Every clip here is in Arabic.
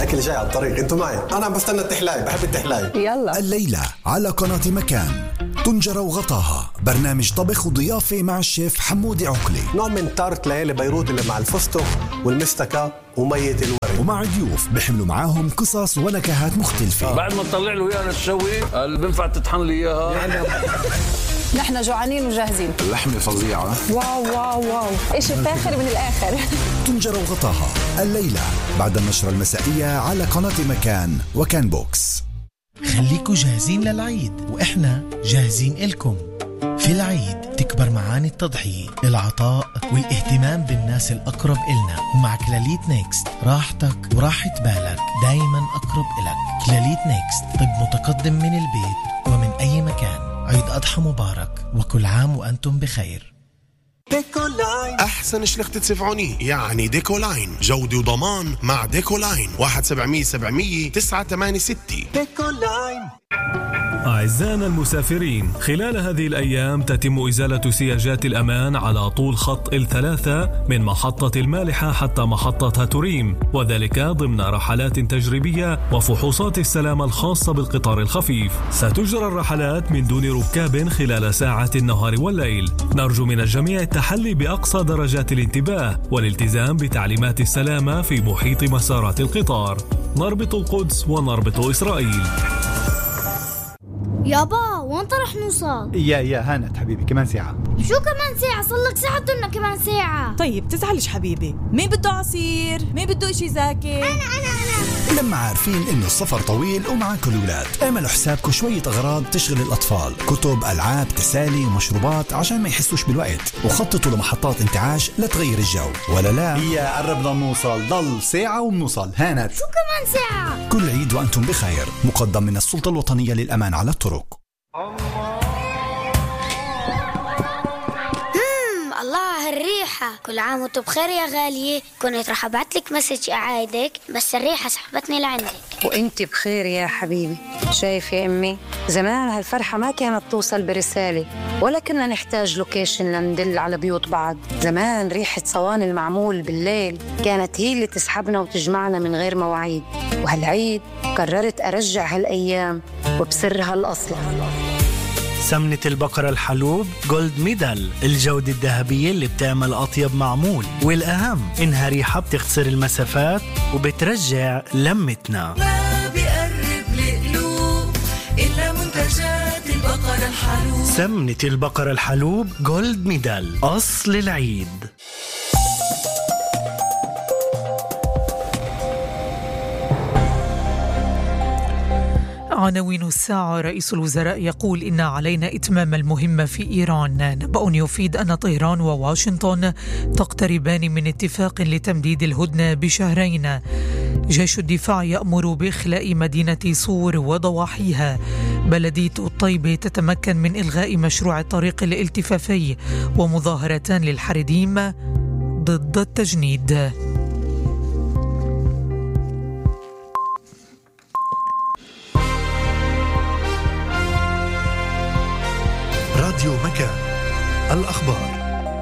الأكل جاي على الطريق، انتوا معي، أنا عم بستنى التحلاية، بحب التحلاية. يلا. الليلة على قناة مكان طنجرة وغطاها، برنامج طبخ وضيافة مع الشيف حمودي عقلي، نوع من تارت ليالي بيروت اللي مع الفستق والمستكة ومية الورد، ومع ضيوف بيحملوا معاهم قصص ونكهات مختلفة. بعد ما تطلع له اياها للشوي اللي بينفع تطحن لي اياها. نحن جوعانين وجاهزين. اللحمة فظيعة. واو واو واو، إشي فاخر من الآخر. طنجرة وغطاها الليلة بعد النشرة المسائية على قناة مكان وكان بوكس. خليكوا جاهزين للعيد وإحنا جاهزين إلكم. في العيد تكبر معاني التضحية، العطاء والاهتمام بالناس الأقرب إلنا، ومع كلاليت نيكست راحتك وراحة بالك دايما أقرب إلك. كلاليت نيكست، طب متقدم من البيت ومن أي مكان. عيد أضحى مبارك وكل عام وأنتم بخير. ديكولاين أحسن شلخت تسفعوني، يعني ديكولاين جودة وضمان مع ديكولاين 1-700-700-986. ديكولاين. أعزائنا المسافرين، خلال هذه الأيام تتم إزالة سياجات الأمان على طول خط ال3 من محطة المالحة حتى محطة هاتوريم، وذلك ضمن رحلات تجريبية وفحوصات السلامة الخاصة بالقطار الخفيف. ستجرى الرحلات من دون ركاب خلال ساعات النهار والليل. نرجو من الجميع التحلي بأقصى درجات الانتباه والالتزام بتعليمات السلامة في محيط مسارات القطار. نربط القدس ونربط إسرائيل. يابا وانت رح نوصل؟ يا هانت حبيبي، كمان ساعة. شو كمان ساعة؟ صلك ساعة بدنا كمان ساعة. طيب تزعلش حبيبي، مين بده عصير؟ مين بده اشي زاكي؟ أنا لما عارفين إنه السفر طويل ومعاكم الأولاد، اعملوا حسابكم شوية أغراض تشغل الأطفال، كتب، ألعاب، تسالي ومشروبات عشان ما يحسوش بالوقت، وخططوا لمحطات انتعاش لتغير الجو. ولا لا؟ يا قربنا نوصل، ضل ساعة وبنوصل. هانت شو كمان ساعة؟ كل عيد وأنتم بخير، مقدم من السلطة الوطنية للأمان على الطرق. الله الريحة، كل عام وانتم بخير يا غالية. كنت رح ابعتلك مسج اعايدك بس الريحة سحبتني لعندك. وانت بخير يا حبيبي. شايف يا امي، زمان هالفرحة ما كانت توصل برسالة ولا كنا نحتاج لوكيشن لندل على بيوت بعض. زمان ريحة صواني المعمول بالليل كانت هي اللي تسحبنا وتجمعنا من غير مواعيد. وهالعيد قررت ارجع هالايام وبسرها الاصلي. سمنة البقرة الحلوب جولد ميدال، الجودة الذهبية اللي بتعمل أطيب معمول، والأهم إنها ريحة بتختصر المسافات وبترجع لمتنا. ما بيقرب لقلوب إلا منتجات البقرة الحلوب. سمنة البقرة الحلوب جولد ميدال، أصل العيد. عناوين الساعة: رئيس الوزراء يقول إن علينا إتمام المهمة في إيران. نبأ يفيد أن طهران وواشنطن تقتربان من اتفاق لتمديد الهدنة بشهرين. جيش الدفاع يأمر بإخلاء مدينة صور وضواحيها. بلدية الطيبة تتمكن من إلغاء مشروع الطريق الالتفافي. ومظاهرتان للحريديم ضد التجنيد. راديو مكان، الأخبار.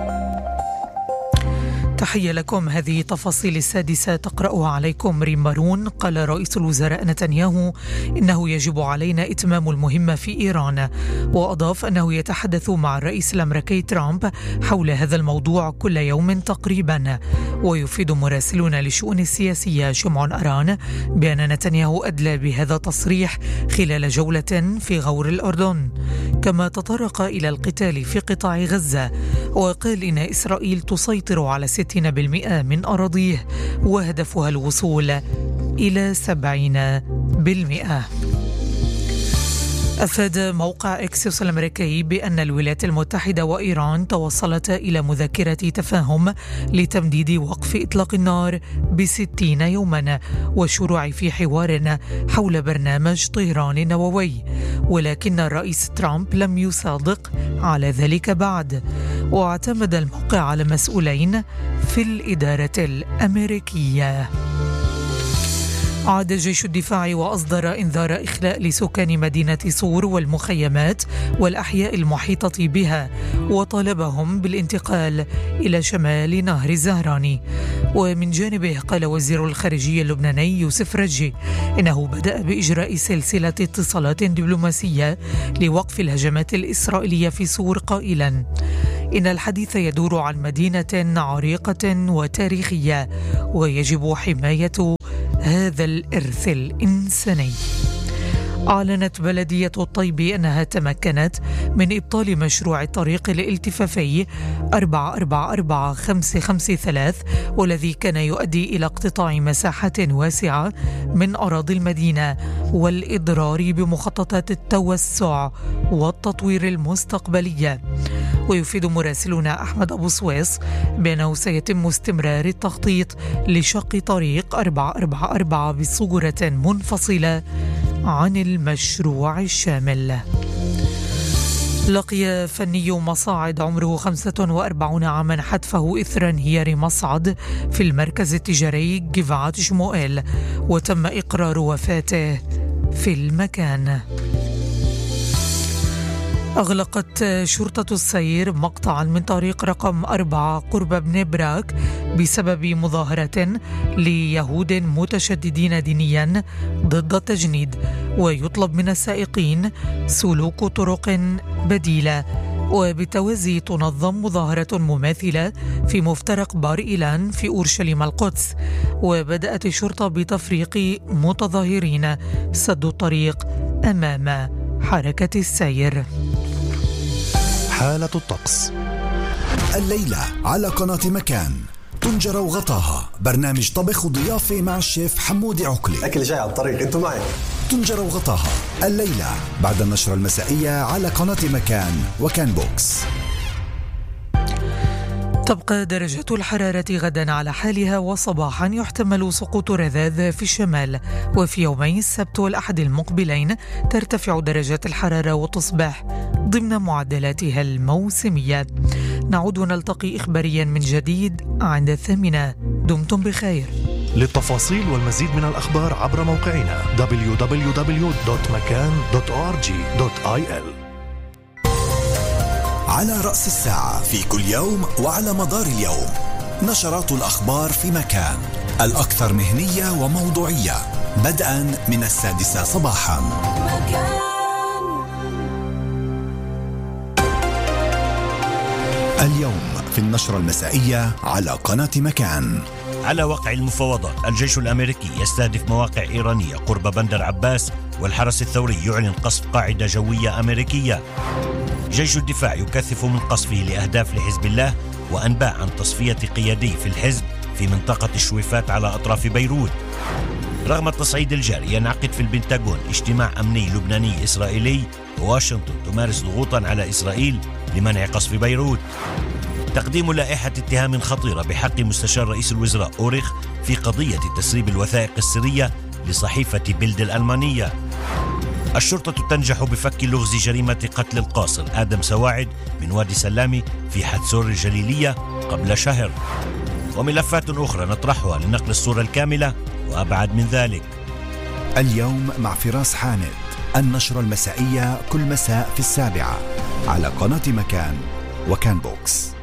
تحية لكم. هذه تفاصيل السادسة تقرأها عليكم ريم مارون. قال رئيس الوزراء نتنياهو إنه يجب علينا إتمام المهمة في إيران، وأضاف أنه يتحدث مع الرئيس الأمريكي ترامب حول هذا الموضوع كل يوم تقريبا. ويفيد مراسلون للشؤون السياسية شمعون أران بأن نتنياهو أدلى بهذا التصريح خلال جولة في غور الأردن. كما تطرق إلى القتال في قطاع غزة، وقال إن إسرائيل تسيطر على 60% من أراضيه وهدفها الوصول إلى 70%. أفاد موقع إكسيوس الأمريكي بأن الولايات المتحدة وإيران توصلتا إلى مذكرة تفاهم لتمديد وقف إطلاق النار ب60 يوما والشروع في حوار حول برنامج طهران النووي، ولكن الرئيس ترامب لم يصادق على ذلك بعد. واعتمد الموقع على مسؤولين في الإدارة الأمريكية. عاد جيش الدفاع وأصدر إنذار إخلاء لسكان مدينة صور والمخيمات والأحياء المحيطة بها، وطالبهم بالانتقال إلى شمال نهر الزهراني. ومن جانبه قال وزير الخارجية اللبناني يوسف رجي إنه بدأ بإجراء سلسلة اتصالات دبلوماسية لوقف الهجمات الإسرائيلية في سور قائلا إن الحديث يدور عن مدينة عريقة وتاريخية ويجب حماية هذا الإرث الإنساني. أعلنت بلدية الطيب أنها تمكنت من إبطال مشروع الطريق الالتفافي 444553 والذي كان يؤدي إلى اقتطاع مساحة واسعة من أراضي المدينة والإضرار بمخططات التوسع والتطوير المستقبلية. ويفيد مراسلنا أحمد أبو سويس بأنه سيتم استمرار التخطيط لشق طريق 444 بصورة منفصلة عن المشروع الشامل. لقي فني مصاعد عمره 45 عاما حتفه إثر انهيار مصعد في المركز التجاري جفعة شموئيل وتم إقرار وفاته في المكان. أغلقت شرطة السير مقطعا من طريق رقم 4 قرب بن براك بسبب مظاهرة ليهود متشددين دينيا ضد التجنيد، ويطلب من السائقين سلوك طرق بديلة. وبالتوازي تنظم مظاهرة مماثلة في مفترق بار إيلان في أورشليم القدس، وبدأت الشرطة بتفريق متظاهرين سدوا الطريق أمام حركة السير. حالة الطقس الليلة على قناة مكان طنجرة وغطاها، برنامج طبخ وضيافة مع الشيف حمودي عقلي. أكل جاي على الطريق، أنتوا معي. طنجرة وغطاها الليلة بعد النشرة المسائية على قناة مكان وكان بوكس. تبقى درجة الحرارة غدا على حالها، وصباحا يحتمل سقوط رذاذ في الشمال، وفي يومي السبت والأحد المقبلين ترتفع درجة الحرارة وتصبح ضمن معدلاتها الموسمية. نعود ونلتقي إخباريا من جديد عند 8. دمتم بخير. للتفاصيل والمزيد من الأخبار عبر موقعنا www.makan.org.il. على رأس الساعة في كل يوم وعلى مدار اليوم نشرات الأخبار في مكان، الأكثر مهنية وموضوعية، بدءا من 6 صباحا. اليوم في النشرة المسائية على قناة مكان. على وقع المفاوضات، الجيش الأمريكي يستهدف مواقع إيرانية قرب بندر عباس، والحرس الثوري يعلن قصف قاعدة جوية أمريكية. جيش الدفاع يكثف من قصفه لأهداف لحزب الله، وأنباء عن تصفية قيادي في الحزب في منطقة الشويفات على أطراف بيروت. رغم التصعيد الجاري ينعقد في البنتاغون اجتماع أمني لبناني إسرائيلي، وواشنطن تمارس ضغوطا على إسرائيل لمنع قصف بيروت. تقديم لائحة اتهام خطيرة بحق مستشار رئيس الوزراء أوريخ في قضية تسريب الوثائق السرية لصحيفة بيلد الألمانية. الشرطة تنجح بفك لغز جريمة قتل القاصر آدم سواعد من وادي سلامي في حتسور الجليلية قبل شهر. وملفات أخرى نطرحها لنقل الصورة الكاملة وأبعد من ذلك. اليوم مع فراس حامد، النشرة المسائية كل مساء في 7 على قناة مكان وكان بوكس.